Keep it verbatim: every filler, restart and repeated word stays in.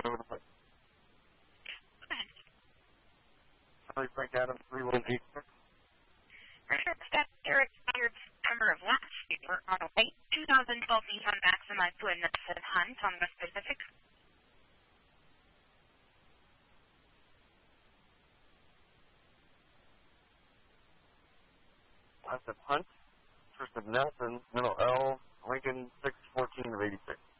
over the place. Go ahead. Charlie Frank Adams, three one eight six. Richard Steph Eric Myers, September of last year, Auto eight, two thousand twelve Nissan Maxima Twin Nissan Hunt on the Pacific. Last of Hunt, first of Nelson, middle L, Lincoln six fourteen of eighty-six.